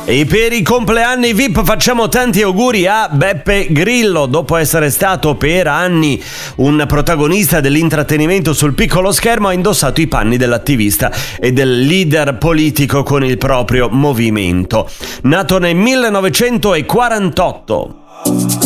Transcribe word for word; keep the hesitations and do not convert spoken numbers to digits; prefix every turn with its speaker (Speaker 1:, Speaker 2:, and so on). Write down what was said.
Speaker 1: E per i compleanni V I P facciamo tanti auguri a Beppe Grillo. Dopo essere stato per anni un protagonista dell'intrattenimento sul piccolo schermo, ha indossato i panni dell'attivista e del leader politico con il proprio movimento. Nato nel millenovecentoquarantotto